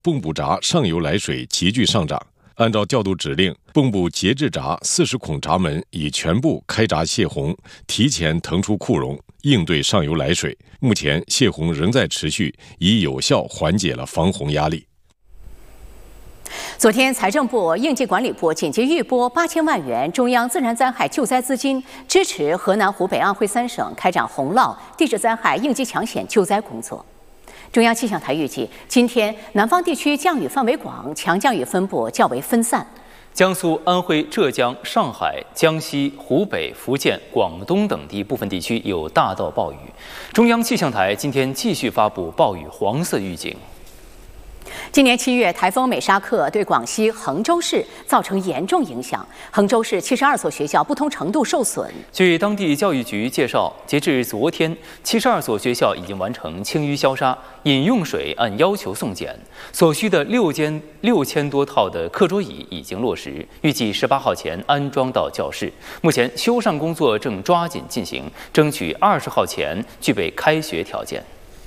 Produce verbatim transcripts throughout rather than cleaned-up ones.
蚌埠闸上游来水急剧上涨。按照调度指令，蚌埠节制闸四十孔闸门已全部开闸泄洪，提前腾出库容，应对上游来水。目前泄洪仍在持续，已有效缓解了防洪压力。 昨天，财政部、应急管理部紧急预拨八千万元中央自然灾害救灾资金，支持河南、湖北、安徽三省开展洪涝、地质灾害应急抢险救灾工作。中央气象台预计，今天南方地区降雨范围广，强降雨分布较为分散。 江苏、安徽、浙江、上海、江西、湖北、福建、广东等地部分地区有大到暴雨。中央气象台今天继续发布暴雨黄色预警。 今年七月，台风美沙克对广西衡州市造成严重影响，衡州市七十二所学校不同程度受损。 据当地教育局介绍，截至昨天，七十二所学校已经完成清淤消杀，饮用水按要求送检，所需的六间六千多套的课桌椅已经落实，预计十八号前安装到教室。目前修缮工作正抓紧进行，争取二十号前具备开学条件。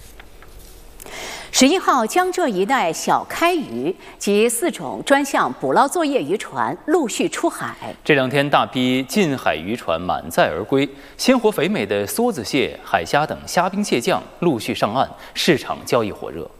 十一号，江浙一带小开渔及四种专项捕捞作业渔船陆续出海。 这两天，大批近海渔船满载而归，鲜活肥美的梭子蟹、海虾等虾兵蟹将陆续上岸，市场交易火热。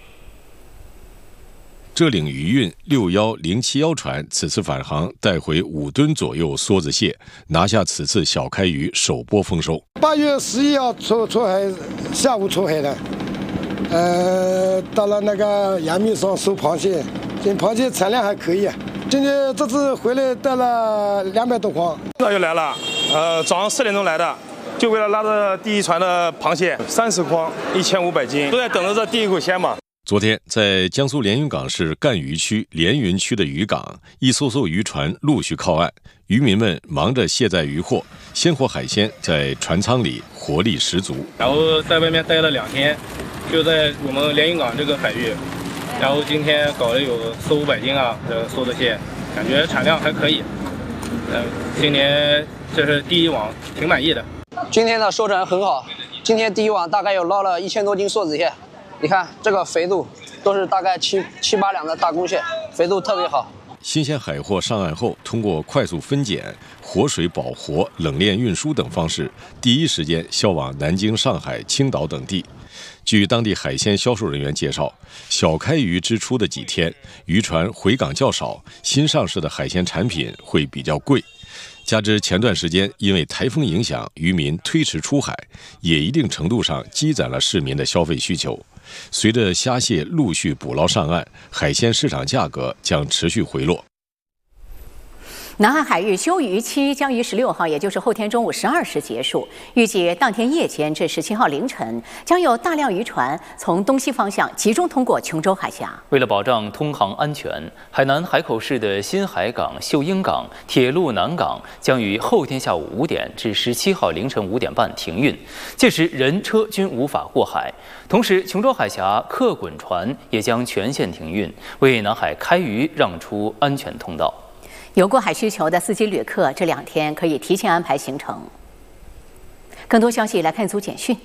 浙领渔运六幺零七幺船此次返航，带回五吨左右梭子蟹，拿下此次小开渔首波丰收。 八月十一号出出海，下午出海的。呃，到了那个阳明上收螃蟹，这螃蟹产量还可以。今天这次回来带了两百多筐。 早就来了，呃，早上四点钟来的，就为了拉着第一船的螃蟹，三十筐，一千五百斤，都在等着这第一口鲜嘛。 昨天，在江苏连云港市赣渔区连云区的渔港，一艘艘渔船陆续靠岸，渔民们忙着卸载渔获，鲜活海鲜在船舱里活力十足。 然后在外面待了两天，就在我们连云港这个海域，然后今天搞了有四五百斤啊的梭子蟹，感觉产量还可以。嗯，今年这是第一网，挺满意的。 今天的收成很好，今天第一网大概有捞了一千多斤梭子蟹。你看这个肥度都是大概七七八两的大公蟹，肥度特别好。 新鲜海货上岸后，通过快速分拣、活水保活、冷链运输等方式，第一时间销往南京、上海、青岛等地。据当地海鲜销售人员介绍，小开渔之初的几天，渔船回港较少，新上市的海鲜产品会比较贵。加之前段时间因为台风影响，渔民推迟出海，也一定程度上积攒了市民的消费需求。随着虾蟹陆续捕捞上岸，海鲜市场价格将持续回落。 南海海域休渔期将于十六号，也就是后天中午十二时结束。预计当天夜间至十七号凌晨，将有大量渔船从东西方向集中通过琼州海峡。 为了保障通航安全，海南海口市的新海港、秀英港、铁路南港将于后天下午五点至十七号凌晨五点半停运，届时人车均无法过海。同时，琼州海峡客滚船也将全线停运，为南海开渔让出安全通道。 有过海需求的司机旅客这两天可以提前安排行程。更多消息来看一组简讯。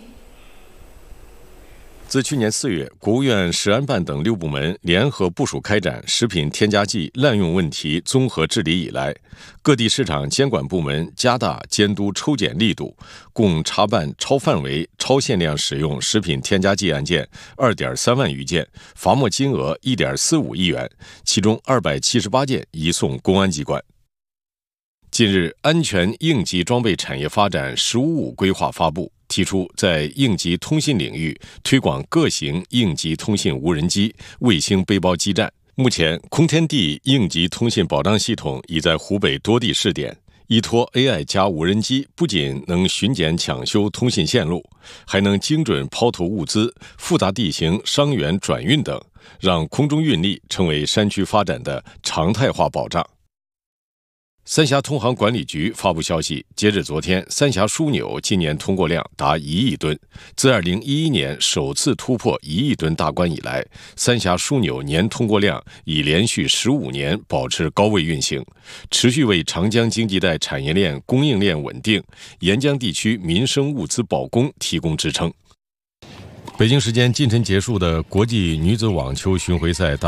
自去年四月，国务院食安办等六部门联合部署开展食品添加剂滥用问题综合治理以来，各地市场监管部门加大监督抽检力度，共查办超范围、超限量使用食品添加剂案件二点三万余件，罚没金额一点四五亿元，其中二百七十八件移送公安机关。近日，安全应急装备产业发展“十五五”规划发布，提出在应急通信领域推广各型应急通信无人机、卫星背包基站。目前，空天地应急通信保障系统已在湖北多地试点。依托 A I 加无人机，不仅能巡检抢修通信线路，还能精准抛投物资、复杂地形伤员转运等，让空中运力成为山区发展的常态化保障。三峡通航管理局发布消息，截至昨天，三峡枢纽今年通过量达一亿吨。自二零一一年首次突破一亿吨大关以来，三峡枢纽年通过量已连续十五年保持高位运行，持续为长江经济带产业链供应链稳定、沿江地区民生物资保供提供支撑。北京时间今晨结束的国际女子网球巡回赛大